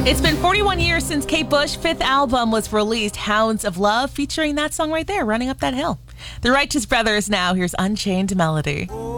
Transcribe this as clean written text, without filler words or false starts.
It's been 41 years since Kate Bush's fifth album was released, Hounds of Love, featuring that song right there, Running Up That Hill. The Righteous Brothers now. Here's Unchained Melody.